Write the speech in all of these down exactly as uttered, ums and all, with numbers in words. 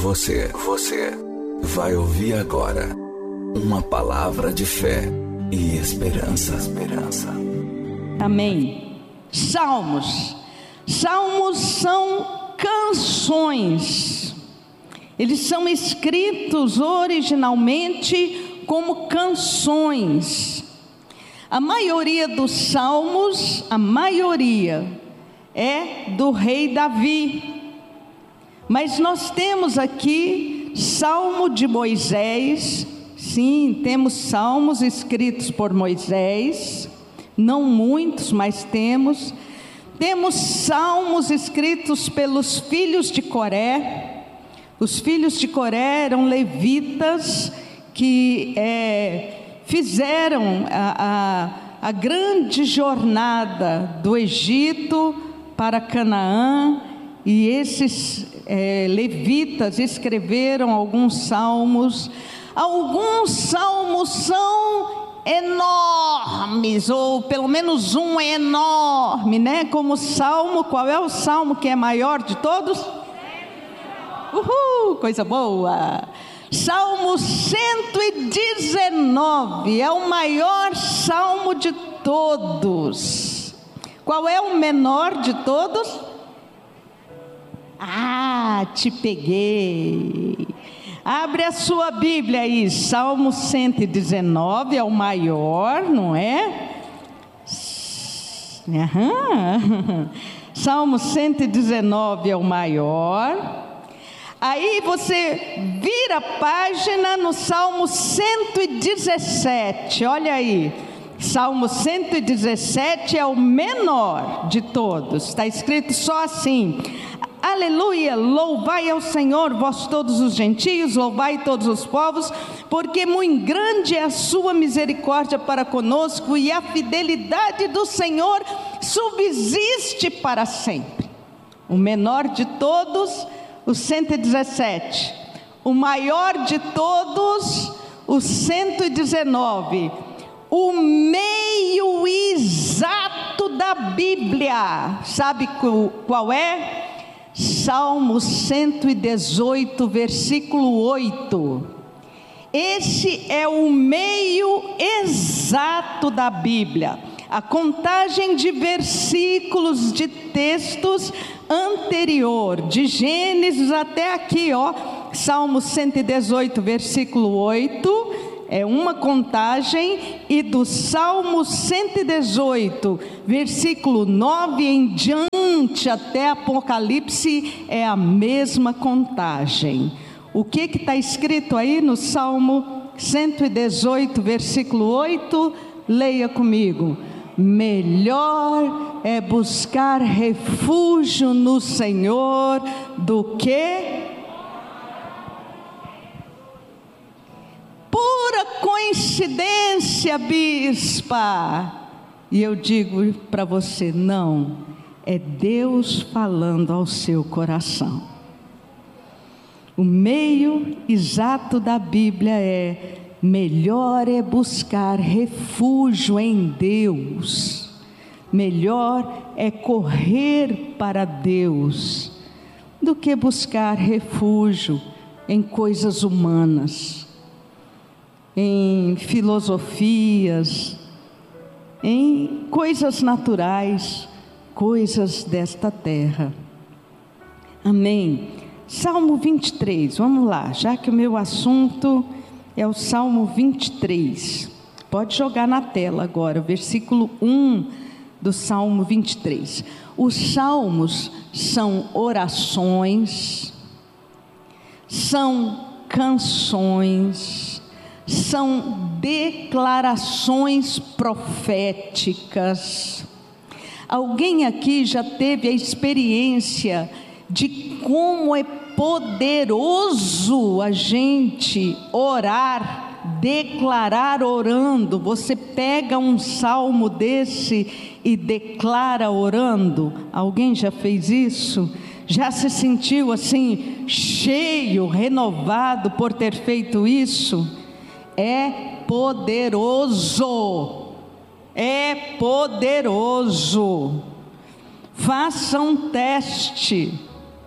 Você, você vai ouvir agora uma palavra de fé e esperança. Esperança. Amém. Salmos. Salmos são canções. Eles são escritos originalmente como canções. A maioria dos salmos, a maioria é do rei Davi. Mas nós temos aqui Salmo de Moisés. Sim, temos salmos escritos por Moisés, não muitos, mas temos. Temos salmos escritos pelos filhos de Coré. Os filhos de Coré eram levitas que é, fizeram a, a, a grande jornada do Egito para Canaã, e esses é, levitas escreveram alguns salmos. Alguns salmos são enormes, ou pelo menos um é enorme, né? Como o salmo, qual é o salmo que é maior de todos? Uhul, coisa boa! Salmo cento e dezenove é o maior salmo de todos. Qual é o menor de todos? Ah, te peguei. Abre a sua Bíblia aí, Salmo cento e dezenove é o maior, não é? Uhum. Salmo cento e dezenove é o maior. Aí você vira a página no Salmo cento e dezessete, olha aí. Salmo cento e dezessete é o menor de todos, está escrito só assim: aleluia, louvai ao Senhor, vós todos os gentios, louvai todos os povos, porque muito grande é a sua misericórdia para conosco, e a fidelidade do Senhor subsiste para sempre. O menor de todos, o cento e dezessete. O maior de todos, o cento e dezenove. O meio exato da Bíblia, sabe qual é? Salmo cento e dezoito, versículo oito. Esse é o meio exato da Bíblia. A contagem de versículos de textos anterior, de Gênesis até aqui, ó, Salmo cento e dezoito, versículo oito, é uma contagem, e do Salmo cento e dezoito, versículo nove em diante até Apocalipse é a mesma contagem. O que que está escrito aí no Salmo cento e dezoito, versículo oito? Leia comigo. Melhor é buscar refúgio no Senhor do que... Pura coincidência, bispa. E eu digo para você, não, é Deus falando ao seu coração. O meio exato da Bíblia é: melhor é buscar refúgio em Deus, melhor é correr para Deus, do que buscar refúgio em coisas humanas, em filosofias, em coisas naturais, coisas desta terra. Amém. Salmo vinte e três, vamos lá, já que o meu assunto é o Salmo vinte e três. Pode jogar na tela agora, o versículo um do Salmo vinte e três. Os salmos são orações, são canções, são declarações proféticas. Alguém aqui já teve a experiência de como é poderoso a gente orar, declarar orando? Você pega um salmo desse e declara orando. Alguém já fez isso? Já se sentiu assim, cheio, renovado por ter feito isso? É poderoso, é poderoso. Faça um teste.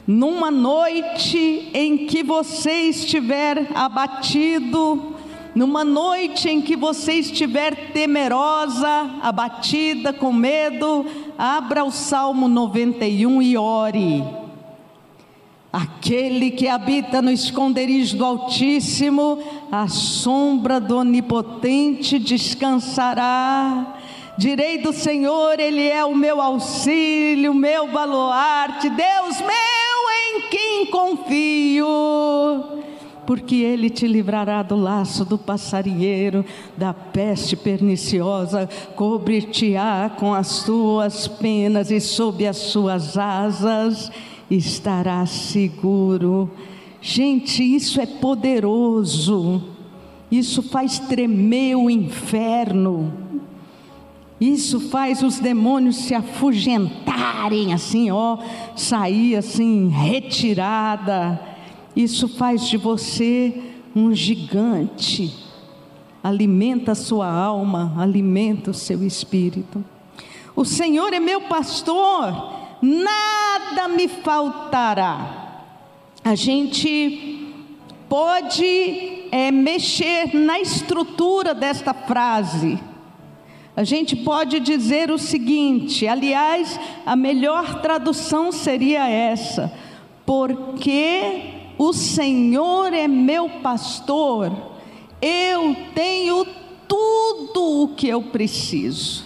numa noite em que você estiver abatido, numa noite em que você estiver temerosa, abatida, com medo, abra o Salmo noventa e um e ore. Aquele que habita no esconderijo do Altíssimo, à sombra do Onipotente descansará. Direi do Senhor, Ele é o meu auxílio, meu baluarte, Deus meu em quem confio. Porque Ele te livrará do laço do passarinheiro, da peste perniciosa, cobrir-te-á com as tuas penas e sob as suas asas estará seguro. Gente, isso é poderoso, isso faz tremer o inferno, isso faz os demônios se afugentarem assim, ó, sair assim, retirada. Isso faz de você um gigante, alimenta a sua alma, alimenta o seu espírito. O Senhor é meu pastor, nada me faltará. A gente pode é, mexer na estrutura desta frase. A gente pode dizer o seguinte, aliás, a melhor tradução seria essa: porque o Senhor é meu pastor, eu tenho tudo o que eu preciso.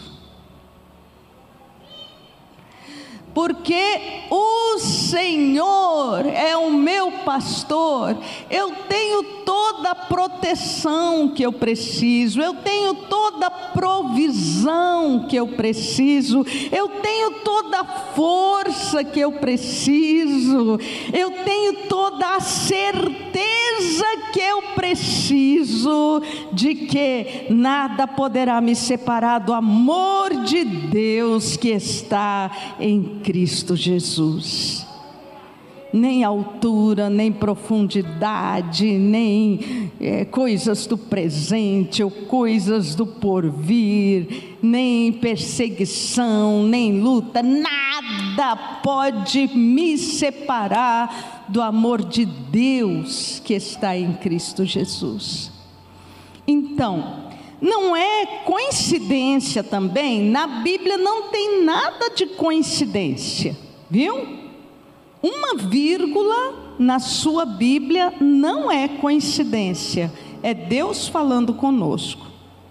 Porque o Senhor é o meu pastor, eu tenho toda a proteção que eu preciso, eu tenho toda a provisão que eu preciso, eu tenho toda a força que eu preciso, eu tenho toda a certeza que eu preciso de que nada poderá me separar do amor de Deus que está em Cristo Jesus. Nem altura, nem profundidade, nem é, coisas do presente ou coisas do porvir, nem perseguição, nem luta, nada pode me separar do amor de Deus que está em Cristo Jesus. Então, não é coincidência também, na Bíblia não tem nada de coincidência, viu? Uma vírgula na sua Bíblia não é coincidência, é Deus falando conosco.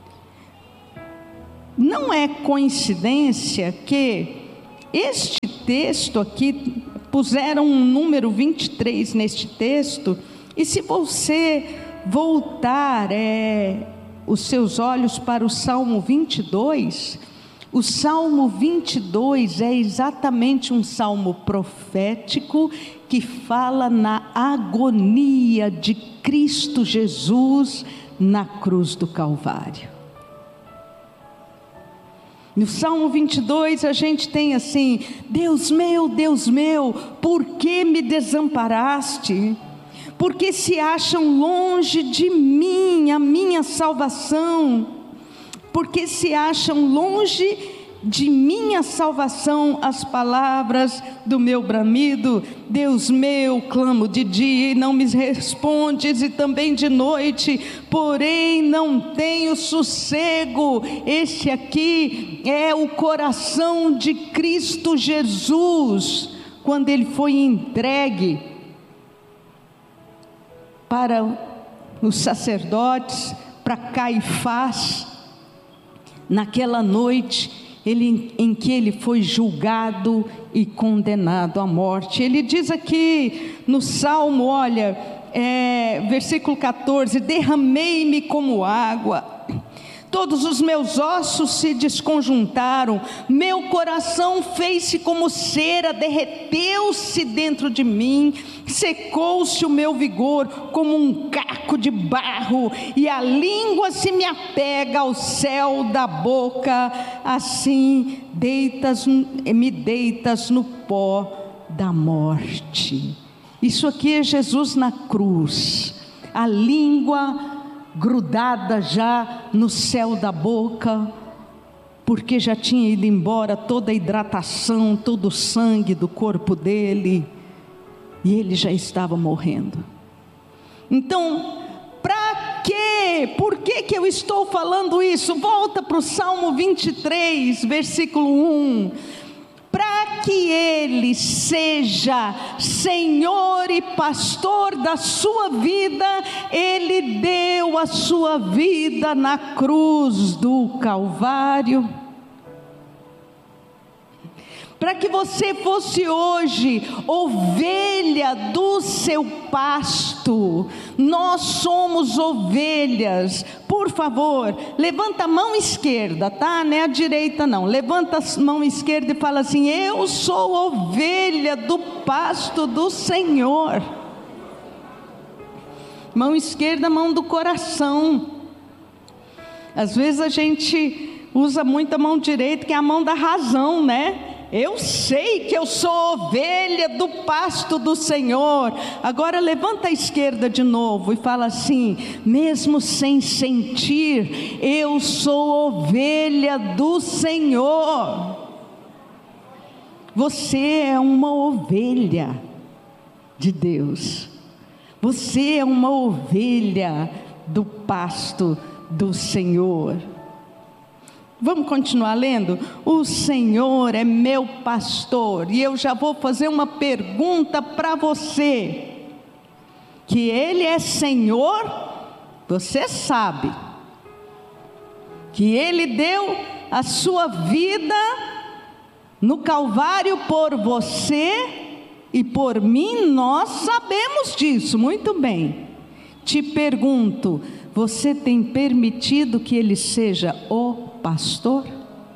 Não é coincidência que este texto aqui, puseram um número vinte e três neste texto, e se você voltar é, os seus olhos para o Salmo vinte e dois, o Salmo vinte e dois é exatamente um salmo profético que fala na agonia de Cristo Jesus na cruz do Calvário. No Salmo vinte e dois a gente tem assim: Deus meu, Deus meu, por que me desamparaste? Porque se acham longe de mim a minha salvação, porque se acham longe de minha salvação as palavras do meu bramido. Deus meu, clamo de dia e não me respondes, e também de noite, porém não tenho sossego. Este aqui é o coração de Cristo Jesus, quando Ele foi entregue para os sacerdotes, para Caifás, naquela noite ele, em que ele foi julgado e condenado à morte. Ele diz aqui no Salmo, olha, é, versículo catorze: derramei-me como água, todos os meus ossos se desconjuntaram, meu coração fez-se como cera, derreteu-se dentro de mim, secou-se o meu vigor como um caco de barro, e a língua se me apega ao céu da boca, assim deitas, me deitas no pó da morte. Isso aqui é Jesus na cruz, a língua grudada já no céu da boca, porque já tinha ido embora toda a hidratação, todo o sangue do corpo dele. e ele já estava morrendo. Então, para quê? Por que que eu estou falando isso? Volta para o Salmo vinte e três, versículo um. Para que Ele seja Senhor e pastor da sua vida, Ele deu a sua vida na cruz do Calvário. Para que você fosse hoje ovelha do seu pasto. Nós somos ovelhas. Por favor, levanta a mão esquerda, tá? Não é a direita não. Levanta a mão esquerda e fala assim: eu sou ovelha do pasto do Senhor. Mão esquerda, mão do coração. Às vezes a gente usa muito a mão direita, que é a mão da razão, né? Eu sei que eu sou ovelha do pasto do Senhor. Agora levanta a esquerda de novo e fala assim: mesmo sem sentir, eu sou ovelha do Senhor. Você é uma ovelha de Deus. Você é uma ovelha do pasto do Senhor. Vamos continuar lendo? O Senhor é meu pastor. E eu já vou fazer uma pergunta para você. Que Ele é Senhor, você sabe. Que Ele deu a sua vida no Calvário por você e por mim, nós sabemos disso muito bem. Te pergunto, você tem permitido que Ele seja o pastor?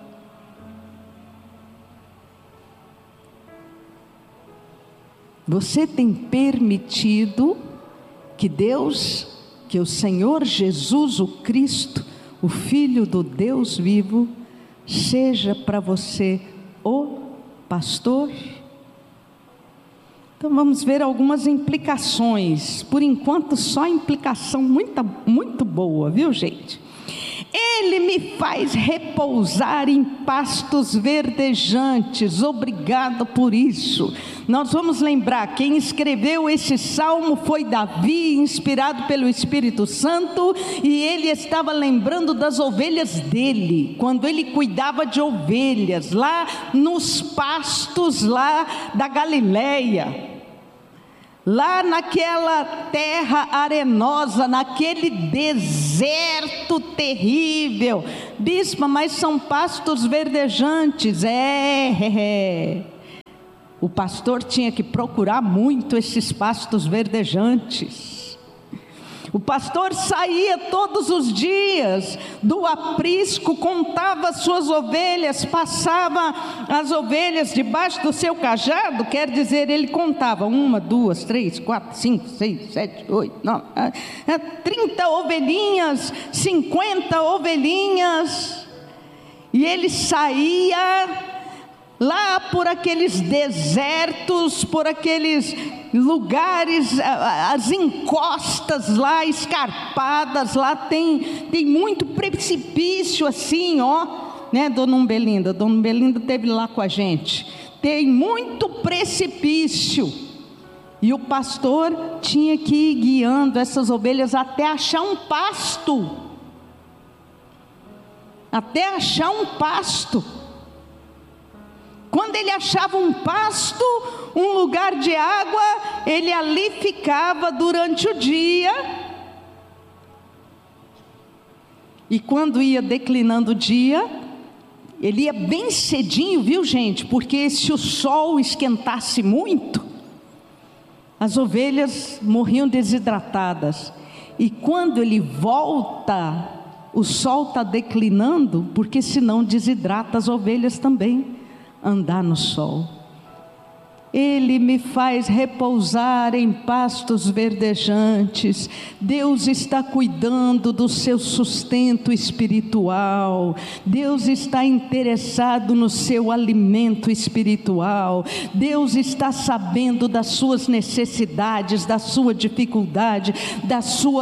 Você tem permitido que Deus, que o Senhor Jesus, o Cristo, o Filho do Deus vivo, seja para você o pastor? Então vamos ver algumas implicações. Por enquanto só implicação muito, muito boa, viu gente? Ele me faz repousar em pastos verdejantes. Obrigado por isso. Nós vamos lembrar, quem escreveu esse salmo foi Davi, inspirado pelo Espírito Santo, e ele estava lembrando das ovelhas dele, quando ele cuidava de ovelhas, lá nos pastos lá da Galileia. Lá naquela terra arenosa, naquele deserto terrível. Bispa, mas são pastos verdejantes. É, é, é. O pastor tinha que procurar muito esses pastos verdejantes. O pastor saía todos os dias do aprisco, contava as suas ovelhas, passava as ovelhas debaixo do seu cajado, quer dizer, ele contava uma, duas, três, quatro, cinco, seis, sete, oito, nove, trinta ovelhinhas, cinquenta ovelhinhas, e ele saía lá por aqueles desertos, por aqueles lugares, as encostas lá escarpadas, lá tem, tem muito precipício assim, ó, né, Dona Umbelinda? Dona Umbelinda esteve lá com a gente. Tem muito precipício, e o pastor tinha que ir guiando essas ovelhas até achar um pasto, até achar um pasto. Quando ele achava um pasto, um lugar de água, ele ali ficava durante o dia. E quando ia declinando o dia, ele ia bem cedinho, viu gente? Porque se o sol esquentasse muito, as ovelhas morriam desidratadas. E quando ele volta, o sol está declinando, porque senão desidrata as ovelhas também. Andar no sol. Ele me faz repousar em pastos verdejantes. Deus está cuidando do seu sustento espiritual. Deus está interessado no seu alimento espiritual. Deus está sabendo das suas necessidades, da sua dificuldade, da sua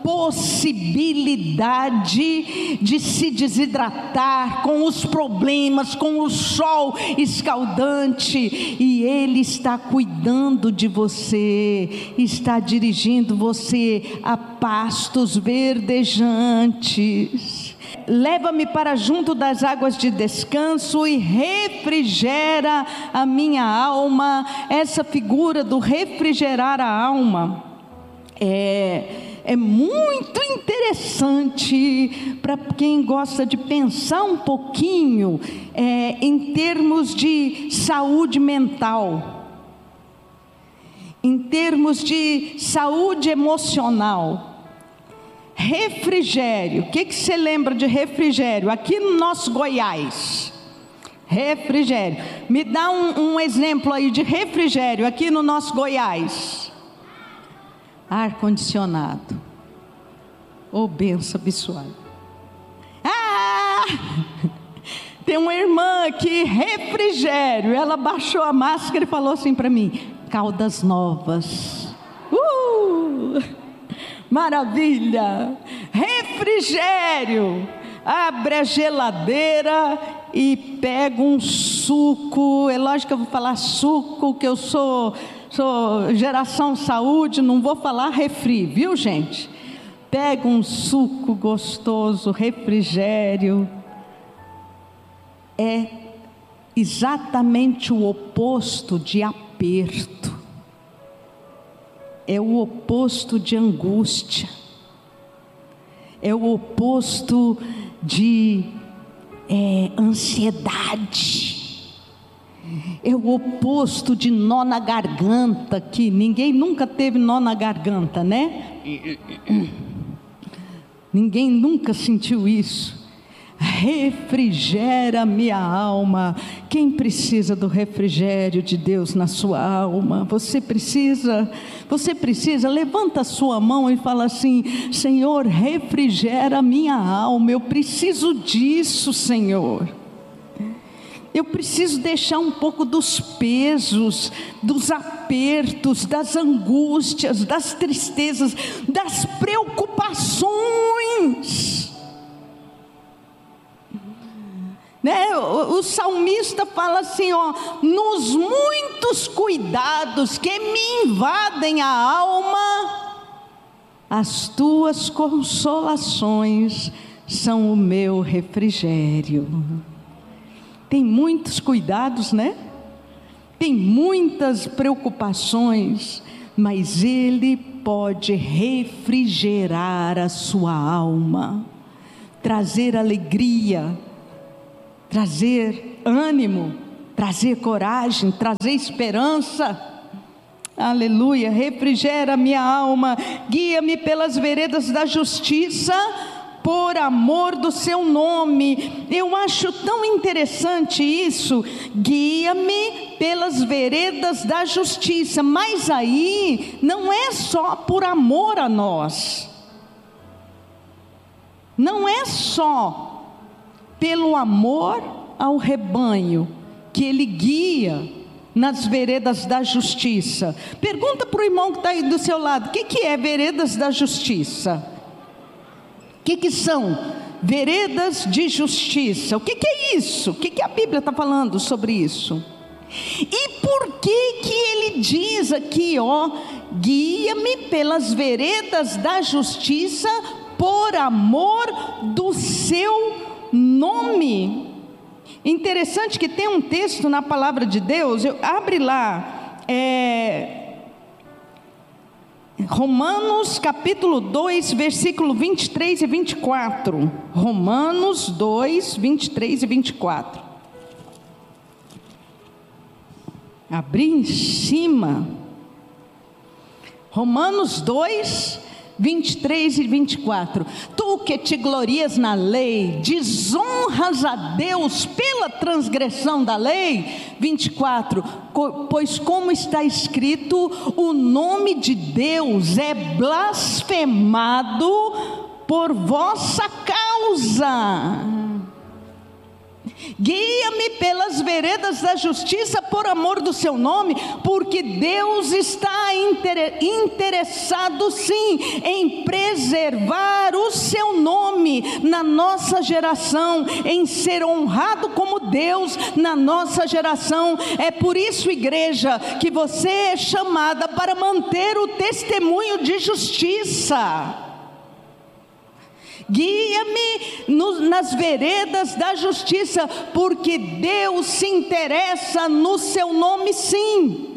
possibilidade de se desidratar com os problemas, com o sol escaldante, e Ele está cuidando de você, está dirigindo você a pastos verdejantes. Leva-me para junto das águas de descanso e refrigera a minha alma. Essa figura do refrigerar a alma é, é muito interessante para quem gosta de pensar um pouquinho é, em termos de saúde mental, em termos de saúde emocional. Refrigério, o que, que você lembra de refrigério? Aqui no nosso Goiás, refrigério, me dá um, um exemplo aí de refrigério aqui no nosso Goiás. Ar-condicionado. Ô, benção abençoada. Ah! Tem uma irmã aqui, refrigério, ela baixou a máscara e falou assim para mim: Caldas Novas. Uh! Maravilha! Refrigério. Abre a geladeira e pega um suco. É lógico que eu vou falar suco, que eu sou, sou geração saúde, não vou falar refri, viu, gente? Pega um suco gostoso, refrigério. É exatamente o oposto de aperto. É o oposto de angústia, é o oposto de é, ansiedade, é o oposto de nó na garganta, que ninguém nunca teve nó na garganta, né? Ninguém nunca sentiu isso. Refrigera minha alma. Quem precisa do refrigério de Deus na sua alma? Você precisa, você precisa, levanta a sua mão e fala assim: Senhor, refrigera minha alma, eu preciso disso, Senhor. Eu preciso deixar um pouco dos pesos, dos apertos, das angústias, das tristezas, das preocupações. Né? O, o salmista fala assim, ó: nos muitos cuidados que me invadem a alma, as tuas consolações são o meu refrigério. Tem muitos cuidados, né? Tem muitas preocupações, mas Ele pode refrigerar a sua alma, trazer alegria, trazer ânimo, trazer coragem, trazer esperança. Aleluia. Refrigera minha alma, guia-me pelas veredas da justiça, por amor do seu nome. Eu acho tão interessante isso, guia-me pelas veredas da justiça, mas aí não é só por amor a nós, não é só pelo amor ao rebanho que Ele guia nas veredas da justiça. Pergunta para o irmão que está aí do seu lado: o que, que é veredas da justiça? O que, que são veredas de justiça? O que, que é isso? O que, que a Bíblia está falando sobre isso? E por que que Ele diz aqui, ó, guia-me pelas veredas da justiça por amor do seu nome? Interessante que tem um texto na palavra de Deus, eu, abre lá, é, Romanos capítulo dois, versículo vinte e três e vinte e quatro. Romanos dois, vinte e três e vinte e quatro. Abri em cima. Romanos dois, vinte e três e vinte e quatro. Tu que te glorias na lei, desonras a Deus pela transgressão da lei. vinte e quatro. Pois como está escrito, o nome de Deus é blasfemado por vossa causa. Guia-me pelas veredas da justiça por amor do seu nome, porque Deus está interessado sim em preservar o seu nome na nossa geração, em ser honrado como Deus na nossa geração. É por isso, igreja, que você é chamada para manter o testemunho de justiça. Guia-me nas veredas da justiça, porque Deus se interessa no seu nome sim.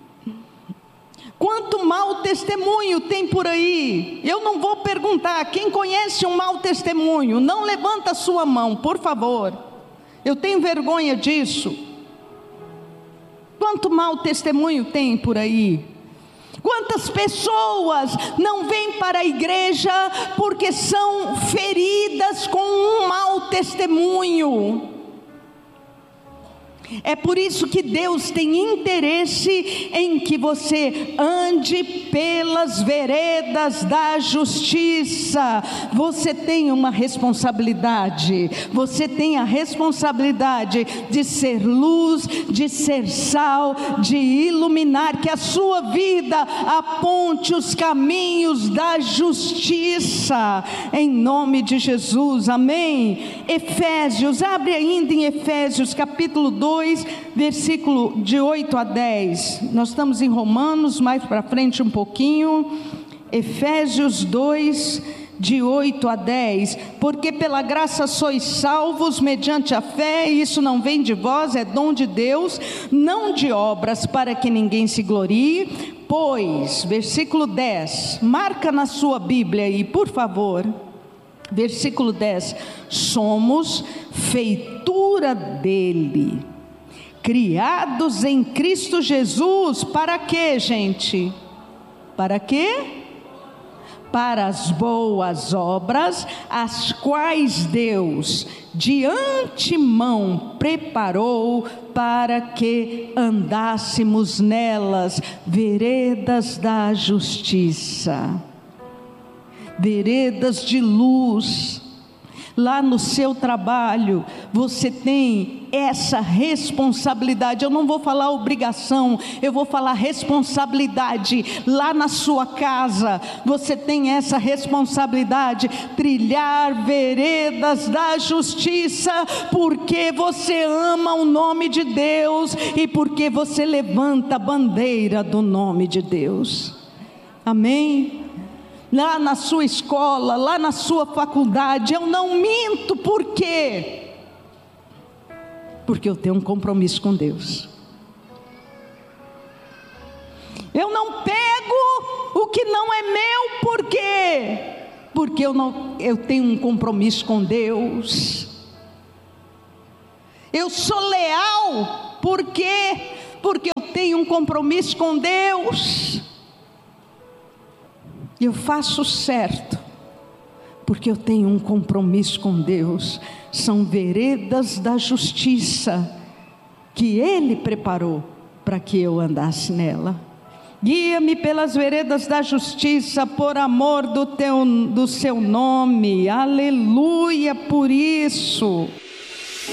Quanto mau testemunho tem por aí? Eu não vou perguntar, quem conhece um mau testemunho? Não levanta a sua mão, por favor. Eu tenho vergonha disso. Quanto mau testemunho tem por aí? Quantas pessoas não vêm para a igreja porque são feridas com um mau testemunho? É por isso que Deus tem interesse em que você ande pelas veredas da justiça. Você tem uma responsabilidade, você tem a responsabilidade de ser luz, de ser sal, de iluminar, que a sua vida aponte os caminhos da justiça, em nome de Jesus, amém? Efésios, abre ainda em Efésios capítulo dois, versículo de oito a dez, nós estamos em Romanos, mais para frente um pouquinho. Efésios dois, de oito a dez, porque pela graça sois salvos mediante a fé, e isso não vem de vós, é dom de Deus, não de obras, para que ninguém se glorie, pois, versículo dez, marca na sua Bíblia aí, por favor, versículo dez, somos feitura dele, criados em Cristo Jesus, para quê, gente? Para quê? Para as boas obras, as quais Deus de antemão preparou para que andássemos nelas, veredas da justiça, veredas de luz. Lá no seu trabalho, você tem essa responsabilidade. Eu não vou falar obrigação, eu vou falar responsabilidade. Lá na sua casa, você tem essa responsabilidade, trilhar veredas da justiça, porque você ama o nome de Deus e porque você levanta a bandeira do nome de Deus. Amém? Lá na sua escola, lá na sua faculdade, eu não minto, por quê? Porque eu tenho um compromisso com Deus. Eu não pego o que não é meu, por quê? Porque eu, não, eu tenho um compromisso com Deus. Eu sou leal, por quê? Porque eu tenho um compromisso com Deus. Eu faço certo, porque eu tenho um compromisso com Deus. São veredas da justiça, que Ele preparou para que eu andasse nela. Guia-me pelas veredas da justiça, por amor do, teu, do seu nome, aleluia por isso.